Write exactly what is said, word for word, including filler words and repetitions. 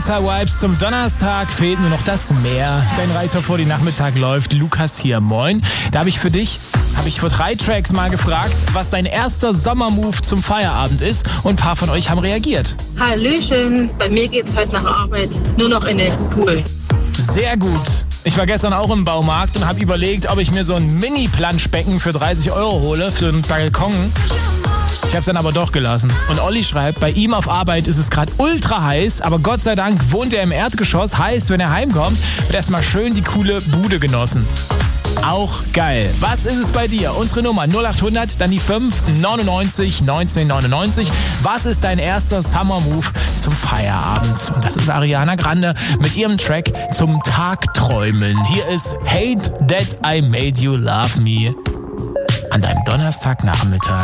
Ibiza-Vibes zum Donnerstag. Fehlt nur noch das Meer. Dein Reiter vor den Nachmittag läuft. Lukas hier, moin. Da habe ich für dich, habe ich vor drei Tracks mal gefragt, was dein erster Sommermove zum Feierabend ist. Und ein paar von euch haben reagiert. Hallöchen, bei mir geht's heute nach Arbeit nur noch in den Pool. Sehr gut. Ich war gestern auch im Baumarkt und habe überlegt, ob ich mir so ein Mini-Planschbecken für dreißig Euro hole für einen Balkon. Ich habe es dann aber doch gelassen. Und Olli schreibt, bei ihm auf Arbeit ist es gerade ultra heiß, aber Gott sei Dank wohnt er im Erdgeschoss. Heißt, wenn er heimkommt, wird erstmal schön die coole Bude genossen. Auch geil. Was ist es bei dir? Unsere Nummer null acht hundert, dann die fünf neunundneunzig neunzehn neunundneunzig. Was ist dein erster Summer Move zum Feierabend? Und das ist Ariana Grande mit ihrem Track zum Tagträumen. Hier ist Hate That I Made You Love Me an deinem Donnerstagnachmittag.